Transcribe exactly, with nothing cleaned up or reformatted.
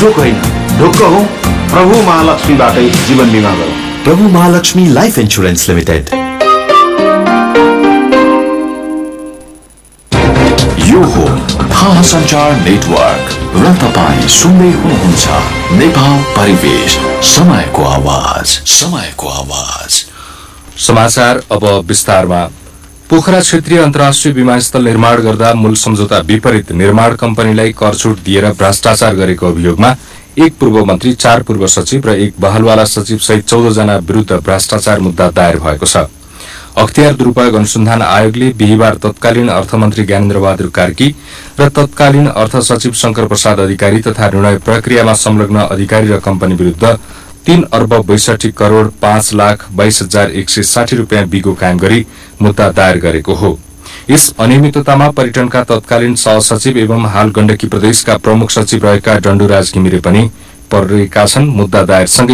ढुक होइन ढुक्क हौ प्रभु महालक्ष्मीबाटै जीवन बिमा गरौँ। प्रभु महालक्ष्मी लाइफ इन्स्योरेन्स लिमिटेड। यो हो थाहा सञ्चार नेटवर्क र तपाईँ सुन्दै हुनुहुन्छ नेपाल परिवेश, समयको आवाज, समयको आवाज। समाचार अब विस्तारमा। पोखरा क्षेत्रीय अन्तर्राष्ट्रिय विमानस्थल निर्माण गर्दा मूल सम्झौता विपरीत निर्माण कम्पनीलाई करछुट दिएर भ्रष्टाचार गरेको अभियोगमा एक पूर्व मन्त्री, चार पूर्व सचिव र एक बहलवाला सचिव सहित चौध जना विरूद्ध भ्रष्टाचार मुद्दा दायर भएको छ। अख्तियार दुरूपयोग अनुसन्धान आयोगले बिहिबार तत्कालीन अर्थमन्त्री ज्ञानेन्द्र बहादुर कार्की र तत्कालीन अर्थ सचिव शंकर प्रसाद अधिकारी तथा निर्णय प्रक्रियामा संलग्न अधिकारी र कम्पनी विरूद्ध तीन अर्ब बैसठी करोड़ पाँच लाख बाइस हजार एक सय साठी रूपियाँ बिगो कायम गरी मुद्दा दायर गरेको हो। यस अनियमिततामा पर्यटनका तत्कालीन सहसचिव एवं हाल गण्डकी प्रदेशका प्रमुख सचिव रहेका डण्डुराज घिमिरे पनि परेका छन्। मुद्दा दायर सँगै